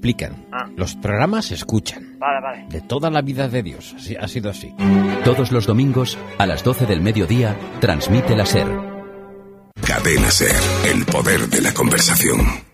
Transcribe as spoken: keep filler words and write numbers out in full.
multiplican. Ah. Los programas se escuchan. Vale, vale. De toda la vida de Dios. Así, ha sido así. Todos los domingos, a las doce del mediodía, transmite la SER. Cadena SER, el poder de la conversación.